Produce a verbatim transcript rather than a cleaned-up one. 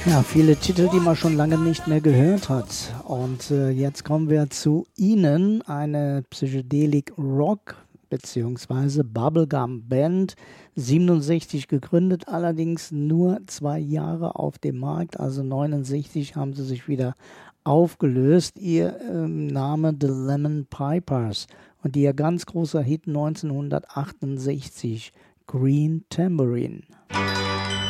Ja, viele Titel, die man schon lange nicht mehr gehört hat. Und äh, jetzt kommen wir zu Ihnen, eine Psychedelic Rock bzw. Bubblegum Band, siebenundsechzig gegründet, allerdings nur zwei Jahre auf dem Markt, also neunundsechzig haben sie sich wieder aufgelöst. Ihr ähm, Name The Lemon Pipers und ihr ganz großer Hit neunzehnhundertachtundsechzig, Green Tambourine.